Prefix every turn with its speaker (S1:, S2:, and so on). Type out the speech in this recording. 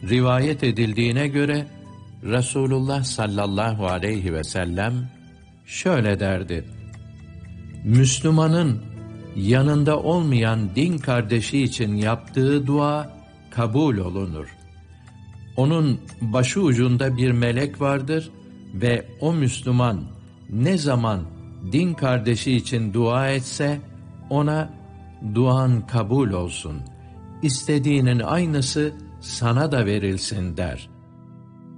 S1: Rivayet edildiğine göre Resulullah sallallahu aleyhi ve sellem şöyle derdi: Müslümanın yanında olmayan din kardeşi için yaptığı dua kabul olunur. Onun başı ucunda bir melek vardır ve o Müslüman ne zaman din kardeşi için dua etse ona duan kabul olsun, istediğinin aynısı sana da verilsin der.